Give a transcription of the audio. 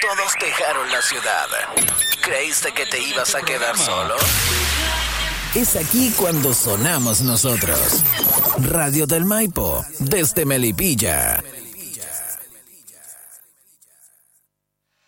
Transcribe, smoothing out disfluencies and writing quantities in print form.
todos dejaron la ciudad. ¿Creíste que te ibas a quedar solo? Es aquí cuando sonamos nosotros. Radio del Maipo, desde Melipilla.